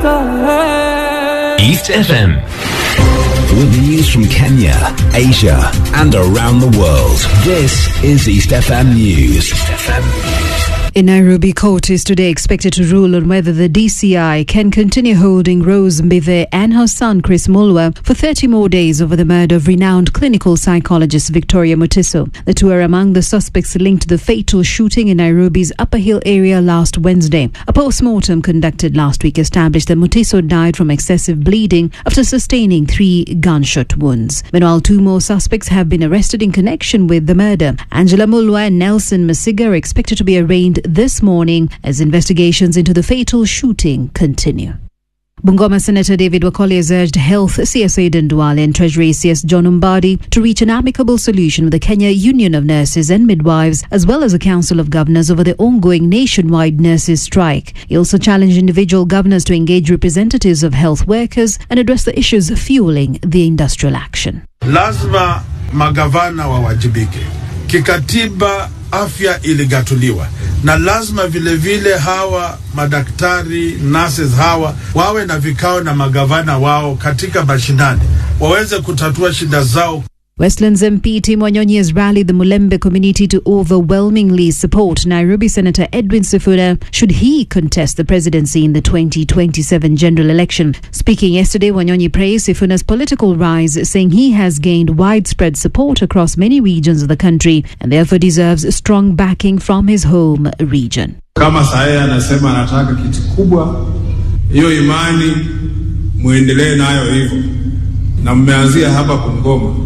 East FM. With news from Kenya, Asia, and around the world. This is East FM News. East FM News. In Nairobi, court is today expected to rule on whether the DCI can continue holding Rose Mbithe and her son Chris Mulwa for 30 more days over the murder of renowned clinical psychologist Victoria Mutiso. The two are among the suspects linked to the fatal shooting in Nairobi's Upper Hill area last Wednesday. A post-mortem conducted last week established that Mutiso died from excessive bleeding after sustaining 3 gunshot wounds. Meanwhile, 2 more suspects have been arrested in connection with the murder. Angela Mulwa and Nelson Masiga are expected to be arraigned this morning as investigations into the fatal shooting continue. Bungoma Senator David Wakoli has urged Health CS Aden Duale and Treasury CS John Mbadi to reach an amicable solution with the Kenya Union of Nurses and Midwives as well as the Council of Governors over the ongoing nationwide nurses strike. He also challenged individual governors to engage representatives of health workers and address the issues fueling the industrial action. Lazima magavana wawajibike. Kikatiba afya iligatuliwa na lazima vile hawa madaktari nurses hawa wawe na vikao na magavana wao katika mashinani waweze kutatua shida zao. Westlands MP Tim Wanyonyi has rallied the Mulembe community to overwhelmingly support Nairobi Senator Edwin Sifuna should he contest the presidency in the 2027 general election. Speaking yesterday, Wanyonyi praised Sifuna's political rise, saying he has gained widespread support across many regions of the country and therefore deserves strong backing from his home region. Kama sae anasema anataka kitu kubwa, hiyo imani muendelee nayo hivyo. Na mmeanzia hapa Bungoma.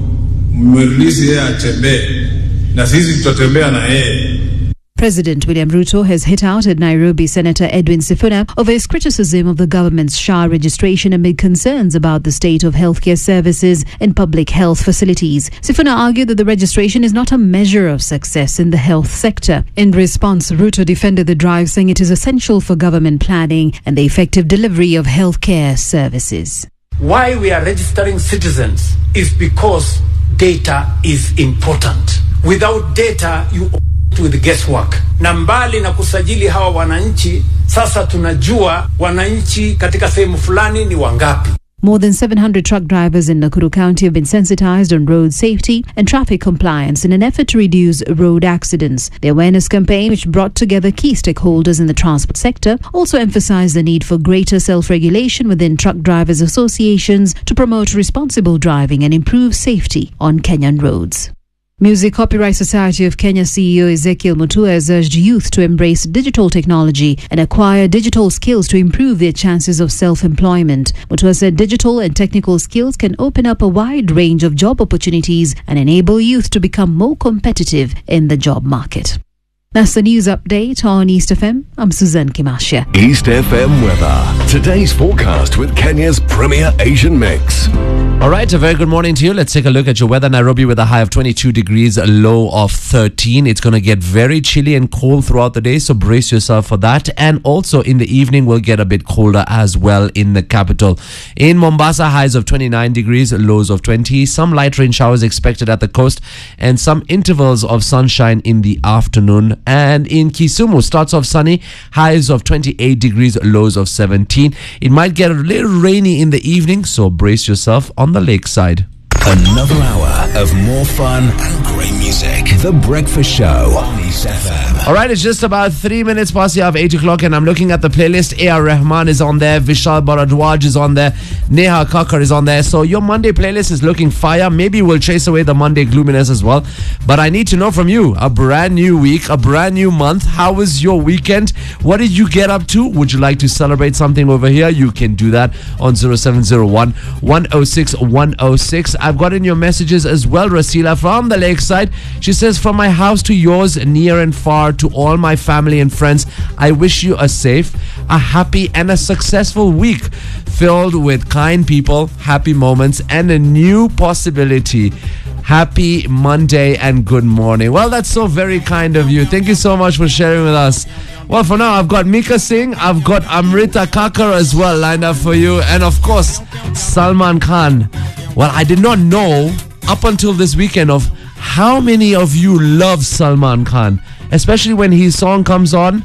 President William Ruto has hit out at Nairobi Senator Edwin Sifuna over his criticism of the government's SHA registration amid concerns about the state of healthcare services and public health facilities. Sifuna argued that the registration is not a measure of success in the health sector. In response, Ruto defended the drive, saying it is essential for government planning and the effective delivery of healthcare services. Why we are registering citizens is because data is important. Without data, you with guesswork. Na mbali na kusajili hawa wananchi, sasa tunajua wananchi katika sehemu fulani ni wangapi. More than 700 truck drivers in Nakuru County have been sensitized on road safety and traffic compliance in an effort to reduce road accidents. The awareness campaign, which brought together key stakeholders in the transport sector, also emphasized the need for greater self-regulation within truck drivers' associations to promote responsible driving and improve safety on Kenyan roads. Music Copyright Society of Kenya CEO Ezekiel Mutua has urged youth to embrace digital technology and acquire digital skills to improve their chances of self-employment. Mutua said digital and technical skills can open up a wide range of job opportunities and enable youth to become more competitive in the job market. That's the news update on East FM. I'm Suzanne Kimasha. East FM weather. Today's forecast with Kenya's premier Asian mix. All right, a very good morning to you. Let's take a look at your weather. Nairobi with a high of 22 degrees, a low of 13. It's going to get very chilly and cold throughout the day, so brace yourself for that. And also in the evening, we'll get a bit colder as well in the capital. In Mombasa, highs of 29 degrees, lows of 20. Some light rain showers expected at the coast and some intervals of sunshine in the afternoon. And in Kisumu, starts off sunny, highs of 28 degrees, lows of 17. It might get a little rainy in the evening, so brace yourself on the lakeside. Another hour of more fun and great music. The Breakfast Show on East FM. All right, it's just about 3 minutes past the hour of 8 o'clock and I'm looking at the playlist. A.R. Rahman is on there. Vishal Bharadwaj is on there. Neha Kakkar is on there. So your Monday playlist is looking fire. Maybe we'll chase away the Monday gloominess as well. But I need to know from you. A brand new week, a brand new month. How was your weekend? What did you get up to? Would you like to celebrate something over here? You can do that on 0701 106 106. I've got in your messages as well, Rasila from the lakeside. She says, from my house to yours, near and far, to all my family and friends, I wish you a safe, a happy and a successful week filled with kind people, happy moments and a new possibility. Happy Monday and good morning. Well, that's so very kind of you. Thank you so much for sharing with us. Well, for now, I've got Mika Singh, I've got Amrita Kakkar as well lined up for you, and of course, Salman Khan. Well, I did not know up until this weekend of how many of you love Salman Khan, especially when his song comes on.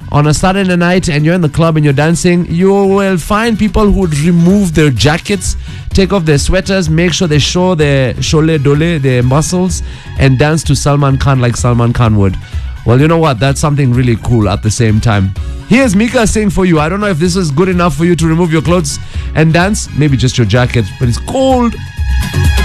on a Saturday night and you're in the club and you're dancing, you will find people who would remove their jackets, take off their sweaters, make sure they show their shole dole, their muscles, and dance to Salman Khan like Salman Khan would. Well, you know what? That's something really cool at the same time. Here's Mika saying for you. I don't know if this is good enough for you to remove your clothes and dance. Maybe just your jacket, but it's cold.